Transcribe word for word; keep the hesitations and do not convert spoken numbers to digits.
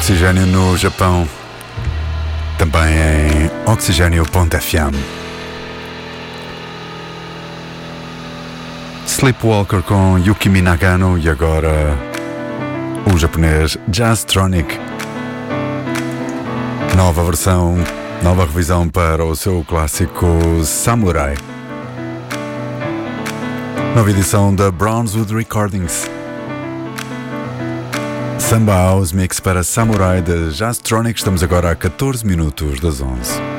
Oxigênio no Japão, também em oxigênio ponto f m. Sleepwalker com Yukimi Nagano e agora o japonês Jazztronic. Nova versão, nova revisão para o seu clássico Samurai. Nova edição da Brownswood Recordings. Samba House Mix para Samurai de Jazztronic. Estamos agora a catorze minutos das onze.